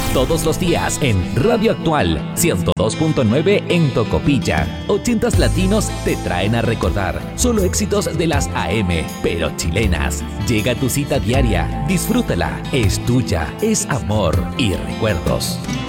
Todos los días en Radio Actual 102.9 en Tocopilla. 80s latinos te traen a recordar solo éxitos de las AM, pero chilenas. Llega a tu cita diaria, disfrútala, es tuya, es amor y recuerdos.